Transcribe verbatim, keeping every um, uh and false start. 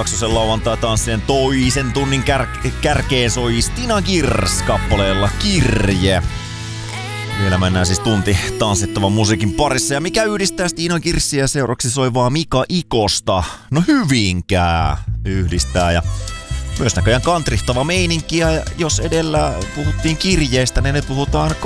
Laaksosen lauantai-tanssien toisen tunnin kär- kärkeen soi Stina Girs kappaleella Kirje. Vielä mennään siis tunti tanssittavan musiikin parissa. Ja mikä yhdistää Stina Girsiä seuraavaksi soivaa Mika Ikosta? No Hyvinkää yhdistää ja myös näköjään kantrihtava meininki. Ja jos edellä puhuttiin kirjeestä, niin nyt puhutaan